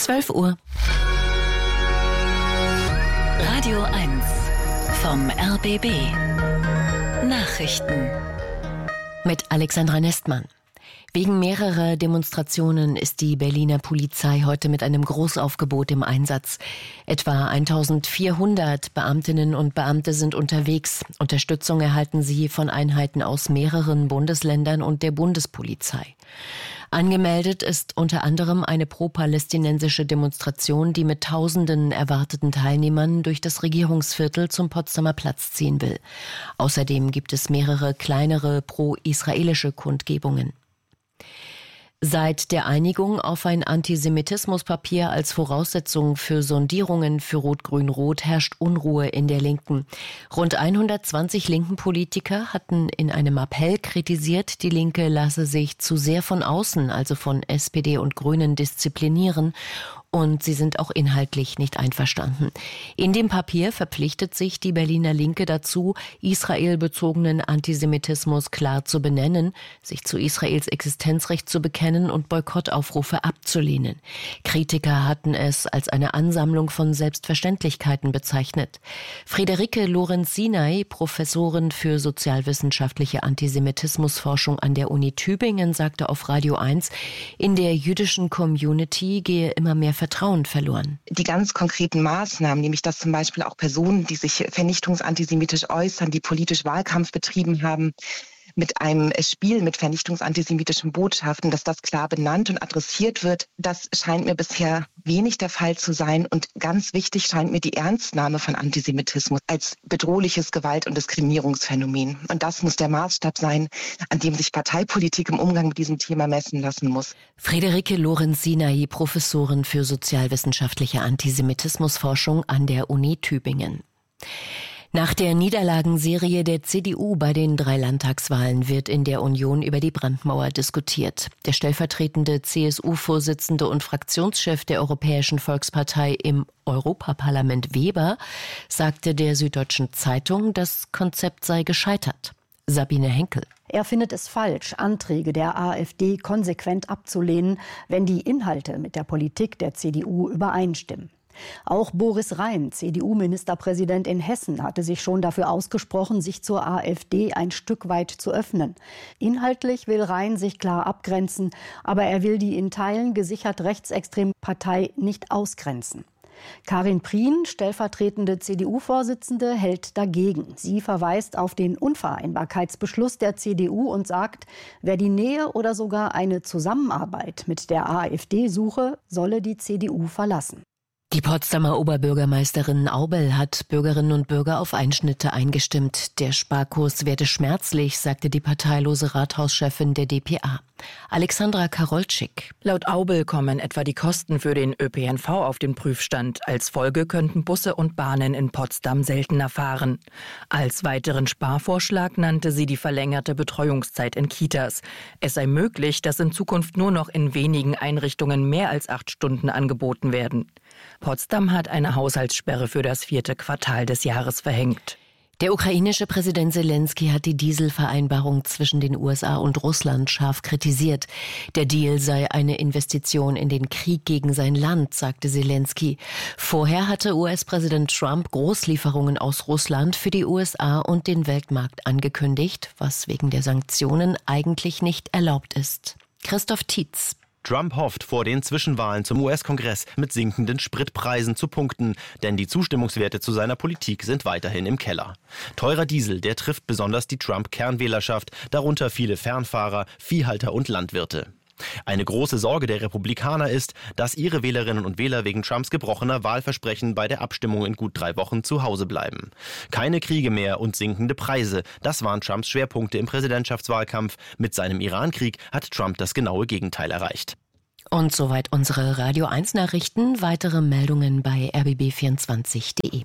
12 Uhr. Radio 1 vom RBB. Nachrichten. Mit Alexandra Nestmann. Wegen mehrerer Demonstrationen ist die Berliner Polizei heute mit einem Großaufgebot im Einsatz. Etwa 1400 Beamtinnen und Beamte sind unterwegs. Unterstützung erhalten sie von Einheiten aus mehreren Bundesländern und der Bundespolizei. Angemeldet ist unter anderem eine pro-palästinensische Demonstration, die mit Tausenden erwarteten Teilnehmern durch das Regierungsviertel zum Potsdamer Platz ziehen will. Außerdem gibt es mehrere kleinere pro-israelische Kundgebungen. Seit der Einigung auf ein Antisemitismuspapier als Voraussetzung für Sondierungen für Rot-Grün-Rot herrscht Unruhe in der Linken. Rund 120 linken Politiker hatten in einem Appell kritisiert, die Linke lasse sich zu sehr von außen, also von SPD und Grünen, disziplinieren. Und sie sind auch inhaltlich nicht einverstanden. In dem Papier verpflichtet sich die Berliner Linke dazu, israelbezogenen Antisemitismus klar zu benennen, sich zu Israels Existenzrecht zu bekennen und Boykottaufrufe abzulehnen. Kritiker hatten es als eine Ansammlung von Selbstverständlichkeiten bezeichnet. Friederike Lorenz-Sinay, Professorin für sozialwissenschaftliche Antisemitismusforschung an der Uni Tübingen, sagte auf Radio 1, in der jüdischen Community gehe immer mehr Vertrauen verloren. Die ganz konkreten Maßnahmen, nämlich dass zum Beispiel auch Personen, die sich vernichtungsantisemitisch äußern, die politisch Wahlkampf betrieben haben, mit einem Spiel mit vernichtungsantisemitischen Botschaften, dass das klar benannt und adressiert wird, das scheint mir bisher wenig der Fall zu sein. Und ganz wichtig scheint mir die Ernstnahme von Antisemitismus als bedrohliches Gewalt- und Diskriminierungsphänomen. Und das muss der Maßstab sein, an dem sich Parteipolitik im Umgang mit diesem Thema messen lassen muss. Friederike Lorenz-Sinay, Professorin für sozialwissenschaftliche Antisemitismusforschung an der Uni Tübingen. Nach der Niederlagenserie der CDU bei den 3 Landtagswahlen wird in der Union über die Brandmauer diskutiert. Der stellvertretende CSU-Vorsitzende und Fraktionschef der Europäischen Volkspartei im Europaparlament Weber sagte der Süddeutschen Zeitung, das Konzept sei gescheitert. Sabine Henkel. Er findet es falsch, Anträge der AfD konsequent abzulehnen, wenn die Inhalte mit der Politik der CDU übereinstimmen. Auch Boris Rhein, CDU-Ministerpräsident in Hessen, hatte sich schon dafür ausgesprochen, sich zur AfD ein Stück weit zu öffnen. Inhaltlich will Rhein sich klar abgrenzen, aber er will die in Teilen gesichert rechtsextreme Partei nicht ausgrenzen. Karin Prien, stellvertretende CDU-Vorsitzende, hält dagegen. Sie verweist auf den Unvereinbarkeitsbeschluss der CDU und sagt, wer die Nähe oder sogar eine Zusammenarbeit mit der AfD suche, solle die CDU verlassen. Die Potsdamer Oberbürgermeisterin Aubel hat Bürgerinnen und Bürger auf Einschnitte eingestimmt. Der Sparkurs werde schmerzlich, sagte die parteilose Rathauschefin der dpa. Alexandra Karolczyk. Laut Aubel kommen etwa die Kosten für den ÖPNV auf den Prüfstand. Als Folge könnten Busse und Bahnen in Potsdam seltener fahren. Als weiteren Sparvorschlag nannte sie die verlängerte Betreuungszeit in Kitas. Es sei möglich, dass in Zukunft nur noch in wenigen Einrichtungen mehr als 8 Stunden angeboten werden. Potsdam hat eine Haushaltssperre für das 4. Quartal des Jahres verhängt. Der ukrainische Präsident Selenskyj hat die Dieselvereinbarung zwischen den USA und Russland scharf kritisiert. Der Deal sei eine Investition in den Krieg gegen sein Land, sagte Selenskyj. Vorher hatte US-Präsident Trump Großlieferungen aus Russland für die USA und den Weltmarkt angekündigt, was wegen der Sanktionen eigentlich nicht erlaubt ist. Christoph Tietz. Trump hofft, vor den Zwischenwahlen zum US-Kongress mit sinkenden Spritpreisen zu punkten, denn die Zustimmungswerte zu seiner Politik sind weiterhin im Keller. Teurer Diesel, der trifft besonders die Trump-Kernwählerschaft, darunter viele Fernfahrer, Viehhalter und Landwirte. Eine große Sorge der Republikaner ist, dass ihre Wählerinnen und Wähler wegen Trumps gebrochener Wahlversprechen bei der Abstimmung in gut 3 Wochen zu Hause bleiben. Keine Kriege mehr und sinkende Preise, das waren Trumps Schwerpunkte im Präsidentschaftswahlkampf. Mit seinem Irankrieg hat Trump das genaue Gegenteil erreicht. Und soweit unsere Radio 1 Nachrichten. Weitere Meldungen bei rbb24.de.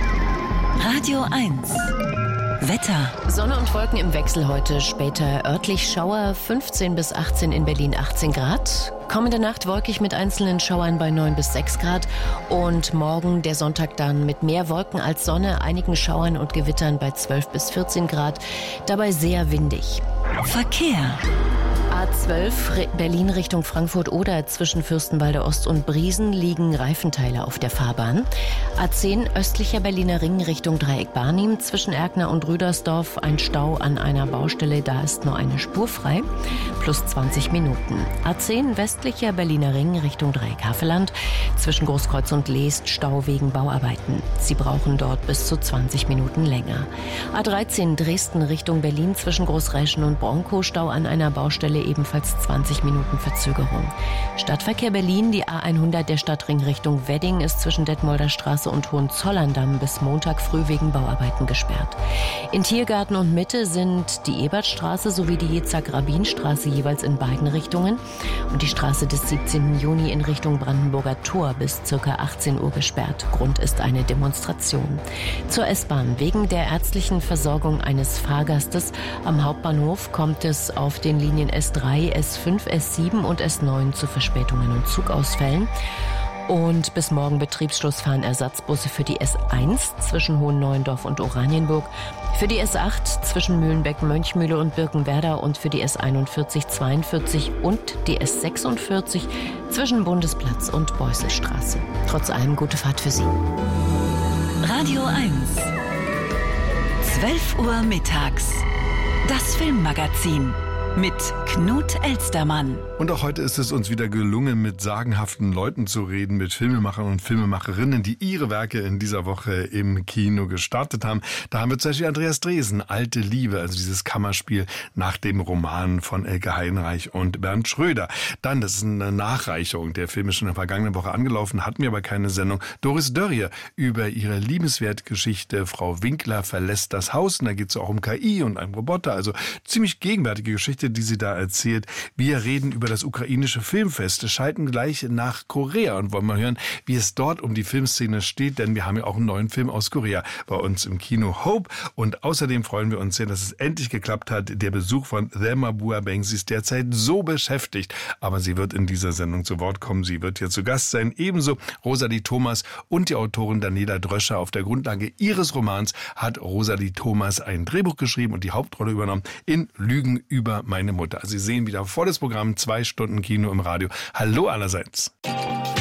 Radio 1. Wetter. Sonne und Wolken im Wechsel heute, später örtlich Schauer, 15 bis 18 in Berlin, 18 Grad. Kommende Nacht wolkig mit einzelnen Schauern bei 9 bis 6 Grad. Und morgen, der Sonntag, dann mit mehr Wolken als Sonne, einigen Schauern und Gewittern bei 12 bis 14 Grad. Dabei sehr windig. Verkehr. A12 Berlin Richtung Frankfurt oder zwischen Fürstenwalde Ost und Briesen liegen Reifenteile auf der Fahrbahn. A10 östlicher Berliner Ring Richtung Dreieck-Barnim zwischen Erkner und Rüdersdorf ein Stau an einer Baustelle, da ist nur eine Spur frei, plus 20 Minuten. A10 westlicher Berliner Ring Richtung Dreieck-Havelland zwischen Großkreuz und Leest Stau wegen Bauarbeiten. Sie brauchen dort bis zu 20 Minuten länger. A13 Dresden Richtung Berlin zwischen Großräschen und Bronkow Stau an einer Baustelle, ebenfalls 20 Minuten Verzögerung. Stadtverkehr Berlin, die A100 der Stadtring Richtung Wedding ist zwischen Detmolder Straße und Hohenzollern-Damm bis Montag früh wegen Bauarbeiten gesperrt. In Tiergarten und Mitte sind die Ebertstraße sowie die Jitzak-Rabin-Straße jeweils in beiden Richtungen und die Straße des 17. Juni in Richtung Brandenburger Tor bis ca. 18 Uhr gesperrt. Grund ist eine Demonstration. Zur S-Bahn. Wegen der ärztlichen Versorgung eines Fahrgastes am Hauptbahnhof kommt es auf den Linien S3, S5, S7 und S9 zu Verspätungen und Zugausfällen. Und bis morgen Betriebsschluss fahren Ersatzbusse für die S1 zwischen Hohenneuendorf und Oranienburg, für die S8 zwischen Mühlenbeck, Mönchmühle und Birkenwerder und für die S41, 42 und die S46 zwischen Bundesplatz und Beusselstraße. Trotz allem gute Fahrt für Sie. Radio 1. 12 Uhr mittags. Das Filmmagazin. Mit Knut Elstermann. Und auch heute ist es uns wieder gelungen, mit sagenhaften Leuten zu reden, mit Filmemachern und Filmemacherinnen, die ihre Werke in dieser Woche im Kino gestartet haben. Da haben wir zum Beispiel Andreas Dresen, Alte Liebe, also dieses Kammerspiel nach dem Roman von Elke Heinreich und Bernd Schröder. Dann, das ist eine Nachreichung, der Film ist schon in der vergangenen Woche angelaufen, hatten wir aber keine Sendung. Doris Dörrier über ihre Liebenswertgeschichte Frau Winkler verlässt das Haus. Und da geht es auch um KI und einen Roboter, also ziemlich gegenwärtige Geschichte, die sie da erzählt. Wir reden über das ukrainische Filmfest. Wir schalten gleich nach Korea und wollen mal hören, wie es dort um die Filmszene steht, denn wir haben ja auch einen neuen Film aus Korea bei uns im Kino, Hope. Und außerdem freuen wir uns sehr, dass es endlich geklappt hat. Der Besuch von Thelma Boabeng, sie ist derzeit so beschäftigt, aber sie wird in dieser Sendung zu Wort kommen. Sie wird hier zu Gast sein. Ebenso Rosalie Thomas und die Autorin Daniela Dröscher. Auf der Grundlage ihres Romans hat Rosalie Thomas ein Drehbuch geschrieben und die Hauptrolle übernommen in Lügen über meine Mutter. Also Sie sehen wieder volles Programm, 2 Stunden Kino im Radio. Hallo allerseits.